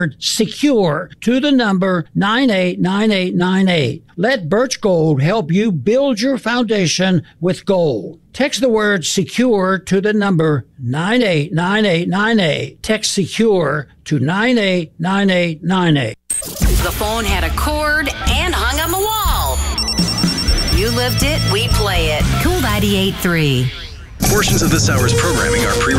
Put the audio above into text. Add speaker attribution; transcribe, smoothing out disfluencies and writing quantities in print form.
Speaker 1: SECURE to the number 989898. Let Birch Gold help you build your foundation with gold. Text the word SECURE to the number 989898. Text SECURE to 989898.
Speaker 2: The phone had a cord and hung on the wall. You lived it, we play it. Cool 98.3.
Speaker 3: Portions of this hour's programming are pre